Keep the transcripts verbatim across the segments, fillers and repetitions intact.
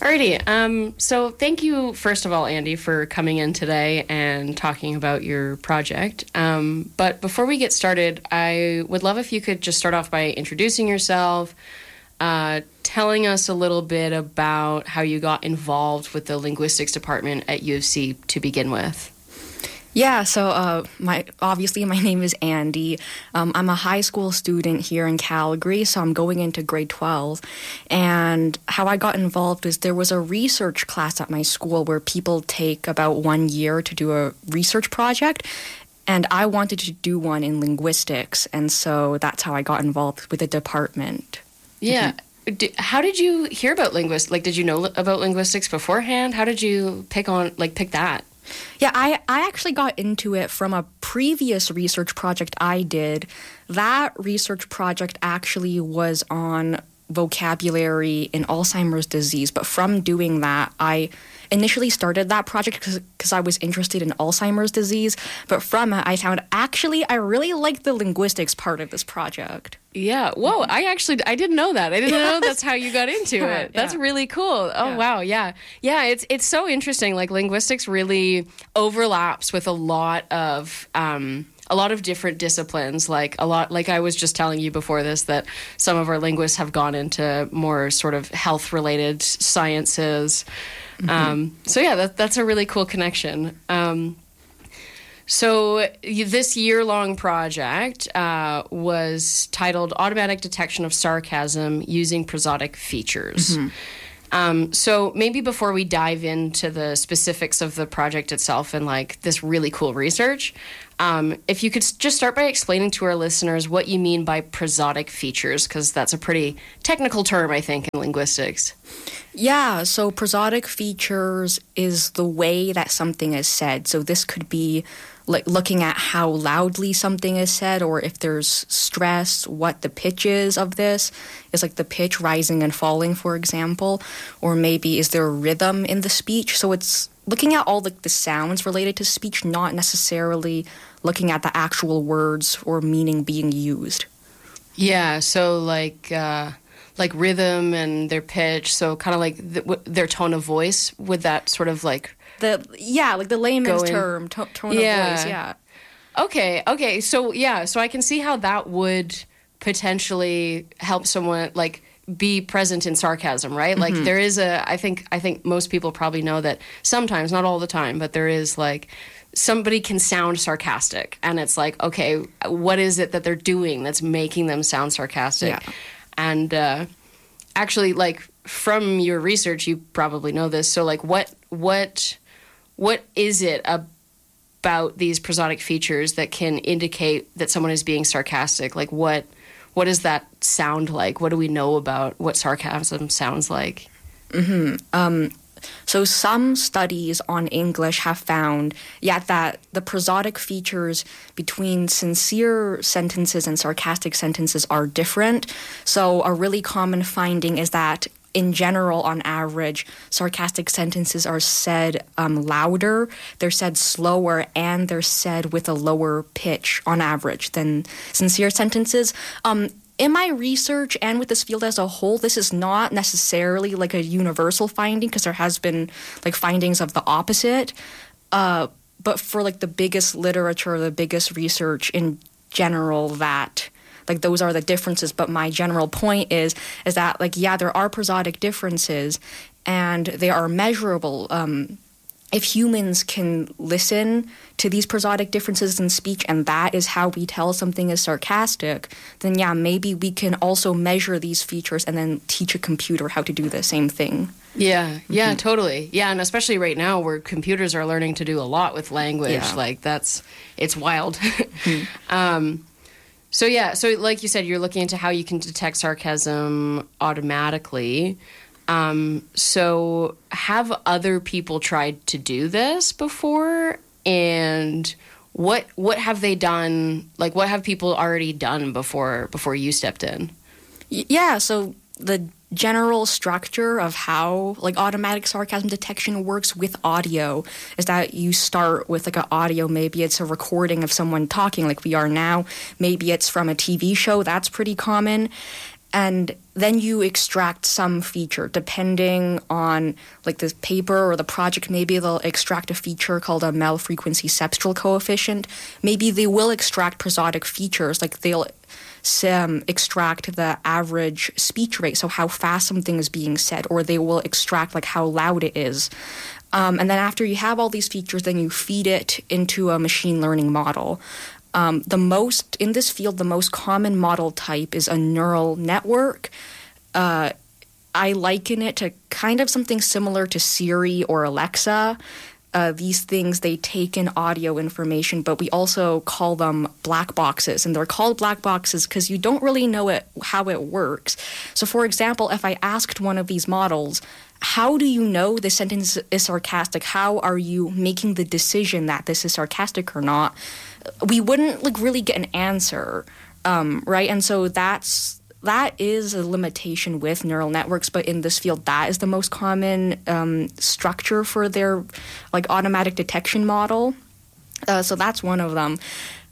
Alrighty. Um, so thank you, first of all, Andy, for coming in today and talking about your project. Um, but before we get started, I would love if you could just start off by introducing yourself, uh, telling us a little bit about how you got involved with the linguistics department at U of C to begin with. Yeah, so uh, my obviously my name is Andy. Um, I'm a high school student here in Calgary, so I'm going into grade twelve. And how I got involved is there was a research class at my school where people take about one year to do a research project. And I wanted to do one in linguistics, and so that's how I got involved with the department. Yeah. Mm-hmm. How did you hear about linguistics? Like, did you know about linguistics beforehand? How did you pick on, like, pick that? Yeah, I, I actually got into it from a previous research project I did. That research project actually was on vocabulary in Alzheimer's disease. But from doing that, I initially started that project because I was interested in Alzheimer's disease. But from it, I found actually I really like the linguistics part of this project. Yeah. Whoa. I actually, I didn't know that. I didn't know that's how you got into yeah, it. That's yeah. really cool. Oh, yeah. wow. Yeah. Yeah. It's, it's so interesting. Like linguistics really overlaps with a lot of, um, a lot of different disciplines. Like a lot, like I was just telling you before this, that some of our linguists have gone into more sort of health related sciences. Mm-hmm. Um, so yeah, that, that's a really cool connection. Um, So this year-long project uh, was titled Automatic Detection of Sarcasm Using Prosodic Features. Mm-hmm. Um, so maybe before we dive into the specifics of the project itself and like this really cool research, um, if you could just start by explaining to our listeners what you mean by prosodic features, because that's a pretty technical term, I think, in linguistics. Yeah, so prosodic features is the way that something is said. So this could be like looking at how loudly something is said, or if there's stress, what the pitch is of this. Is like the pitch rising and falling, for example, or maybe is there a rhythm in the speech? So it's looking at all like the sounds related to speech, not necessarily looking at the actual words or meaning being used. Yeah, so like uh, like rhythm and their pitch, so kind of like the, w- their tone of voice, would that sort of like... The yeah, like the layman's term, to- tone yeah. of voice, yeah. Okay, okay, so yeah, so I can see how that would potentially help someone like be present in sarcasm, right? Mm-hmm. Like there is a, I think, I think most people probably know that sometimes, not all the time, but there is like somebody can sound sarcastic, and it's like, okay, what is it that they're doing that's making them sound sarcastic? Yeah. And uh, actually, like from your research, you probably know this. So, like, what what what is it about these prosodic features that can indicate that someone is being sarcastic? Like, what what does that sound like? What do we know about what sarcasm sounds like? Mm-hmm. Um, so some studies on English have found, yeah, that the prosodic features between sincere sentences and sarcastic sentences are different. So a really common finding is that in general, on average, sarcastic sentences are said um, louder, they're said slower, and they're said with a lower pitch on average than sincere sentences. Um, in my research and with this field as a whole, this is not necessarily like a universal finding because there has been like findings of the opposite. Uh, but for like the biggest literature, the biggest research in general, that like those are the differences. But my general point is is that like yeah, there are prosodic differences, and they are measurable. Um, if humans can listen to these prosodic differences in speech, and that is how we tell something is sarcastic, then yeah, maybe we can also measure these features and then teach a computer how to do the same thing. Yeah, yeah, Mm-hmm. totally. Yeah, and especially right now where computers are learning to do a lot with language, Yeah. like that's, it's wild. Mm-hmm. um, so yeah, so like you said, you're looking into how you can detect sarcasm automatically. Um, so have other people tried to do this before? And what what have they done? Like, what have people already done before before you stepped in? Y- Yeah, so the general structure of how like automatic sarcasm detection works with audio is that you start with like an audio, maybe it's a recording of someone talking like we are now, maybe it's from a T V show, that's pretty common. and then you extract some feature depending on like the paper or the project. Maybe they'll extract a feature called a Mel frequency cepstral coefficient. Maybe they will extract prosodic features, like they'll um, extract the average speech rate, so how fast something is being said, or they will extract like how loud it is. Um, and then after you have all these features, then you feed it into a machine learning model. Um, the most, in this field, the most common model type is a neural network. Uh, I liken it to kind of something similar to Siri or Alexa. Uh, these things, they take in audio information, but we also call them black boxes. And they're called black boxes because you don't really know it, how it works. So, for example, if I asked one of these models, how do you know this sentence is sarcastic? How are you making the decision that this is sarcastic or not? We wouldn't like really get an answer, um, right? And so that's that is a limitation with neural networks. But in this field, that is the most common um, structure for their like automatic detection model. Uh, so that's one of them.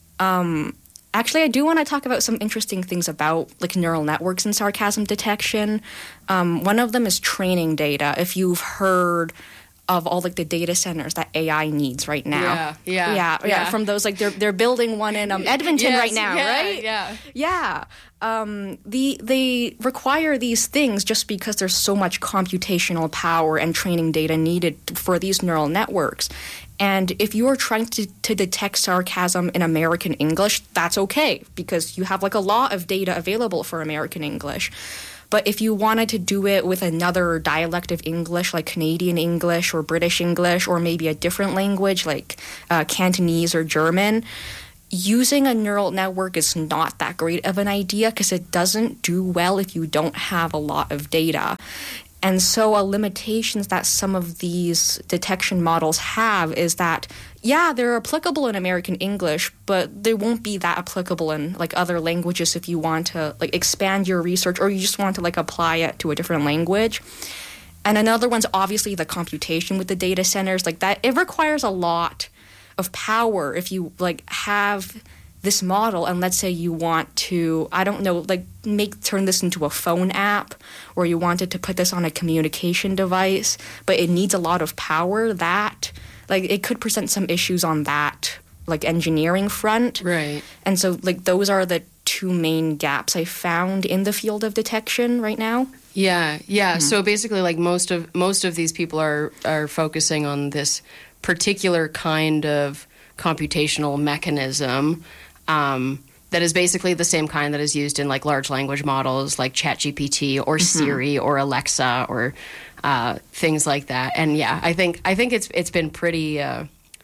Um, Actually, I do want to talk about some interesting things about like neural networks and sarcasm detection. Um, one of them is training data. If you've heard of all like the data centers that A I needs right now, yeah, yeah, yeah, yeah. yeah. From those, like they're they're building one in um, Edmonton Yes, right now, yeah, right? Yeah, yeah. Um, the they require these things just because there's so much computational power and training data needed for these neural networks. And if you are trying to, to detect sarcasm in American English, that's okay because you have like a lot of data available for American English. But if you wanted to do it with another dialect of English, like Canadian English or British English, or maybe a different language like uh, Cantonese or German, using a neural network is not that great of an idea because it doesn't do well if you don't have a lot of data. And so a limitations that some of these detection models have is that, yeah, they're applicable in American English, but they won't be that applicable in like other languages if you want to like expand your research or you just want to like apply it to a different language. And another one's obviously the computation with the data centers. Like that, it requires a lot of power if you like have this model and let's say you want to, I don't know, like make turn this into a phone app or you wanted to put this on a communication device, but it needs a lot of power, that like it could present some issues on that like engineering front. Right. And so like those are the two main gaps I found in the field of detection right now. Yeah, yeah. Mm-hmm. So basically like most of most of these people are are focusing on this particular kind of computational mechanism um, that is basically the same kind that is used in like large language models like ChatGPT or mm-hmm. Siri or Alexa or uh, things like that. And yeah, I think I think it's it's been pretty uh,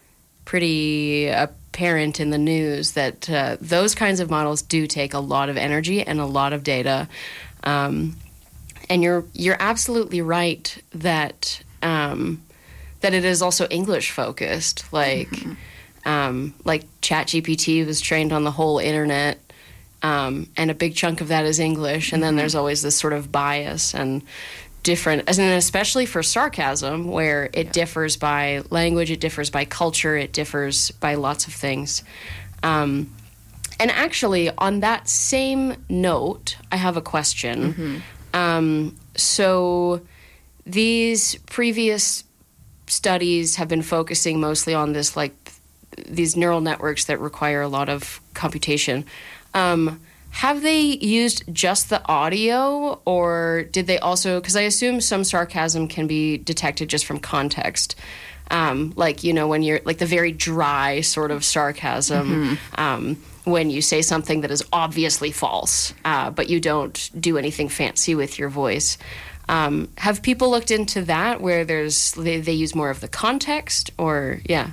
pretty apparent in the news that uh, those kinds of models do take a lot of energy and a lot of data. Um, and you're you're absolutely right that um, that it is also English focused, like. Mm-hmm. Um, like ChatGPT was trained on the whole internet, um, and a big chunk of that is English. And then mm-hmm. there's always this sort of bias and different, and especially for sarcasm, where it yeah. differs by language, it differs by culture, it differs by lots of things. Um, and actually, on that same note, I have a question. Mm-hmm. Um, so these previous studies have been focusing mostly on this, like, these neural networks that require a lot of computation. Um, have they used just the audio, or did they also, because I assume some sarcasm can be detected just from context. Um, like, you know, when you're, like the very dry sort of sarcasm, mm-hmm. um, when you say something that is obviously false, uh, but you don't do anything fancy with your voice. Um, have people looked into that, where there's, they, they use more of the context, or, yeah?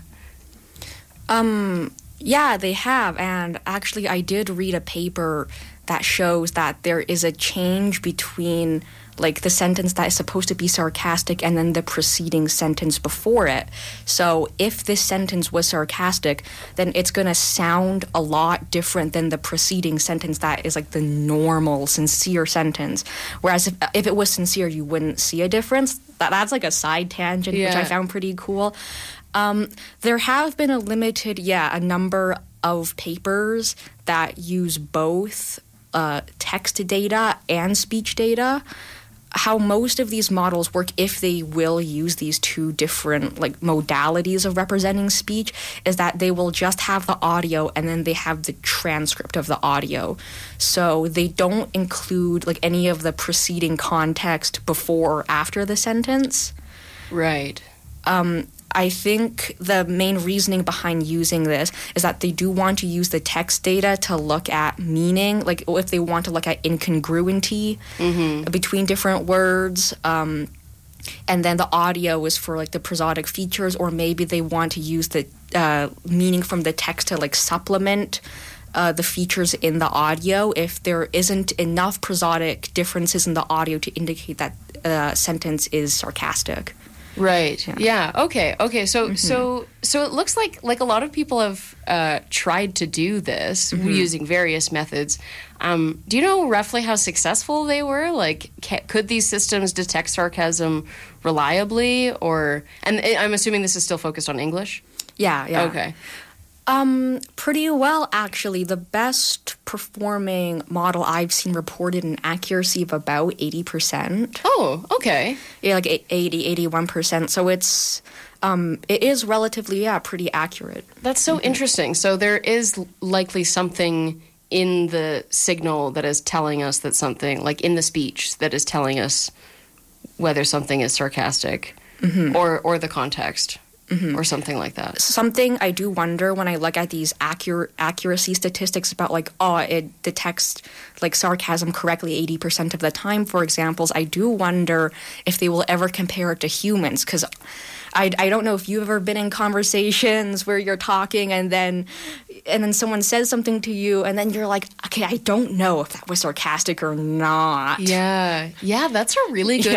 Um, yeah, they have. And actually, I did read a paper that shows that there is a change between, like, the sentence that is supposed to be sarcastic and then the preceding sentence before it. So if this sentence was sarcastic, then it's going to sound a lot different than the preceding sentence that is, like, the normal, sincere sentence. Whereas if, if it was sincere, you wouldn't see a difference. That, that's, like, a side tangent, yeah. which I found pretty cool. Um, there have been a limited, yeah, a number of papers that use both uh, text data and speech data. How most of these models work, if they will use these two different like modalities of representing speech, is that they will just have the audio and then they have the transcript of the audio. So they don't include like any of the preceding context before or after the sentence. Right. Um, I think the main reasoning behind using this is that they do want to use the text data to look at meaning, like if they want to look at incongruity mm-hmm. between different words. Um, and then the audio is for like the prosodic features, or maybe they want to use the uh, meaning from the text to like supplement uh, the features in the audio if there isn't enough prosodic differences in the audio to indicate that a sentence is sarcastic. Right. Yeah. yeah. Okay. Okay. So mm-hmm. so so it looks like like a lot of people have uh, tried to do this mm-hmm. using various methods. Um, do you know roughly how successful they were? Like, ca- could these systems detect sarcasm reliably? Or and I'm assuming this is still focused on English. Yeah. Yeah. Okay. Um, pretty well, actually. The best performing model I've seen reported an accuracy of about eighty percent. Oh, okay. Yeah, like eighty, eighty-one percent. So it's, um, it is relatively, yeah, pretty accurate. That's so mm-hmm. interesting. So there is likely something in the signal that is telling us that something, like in the speech, that is telling us whether something is sarcastic mm-hmm. or, or the context. Mm-hmm. Or something like that. Something I do wonder when I look at these accurate accuracy statistics about like, oh, it detects like sarcasm correctly eighty percent of the time, for examples, I do wonder if they will ever compare it to humans, because I, I don't know if you've ever been in conversations where you're talking and then and then someone says something to you and then you're like, okay, I don't know if that was sarcastic or not. Yeah. Yeah, that's a really good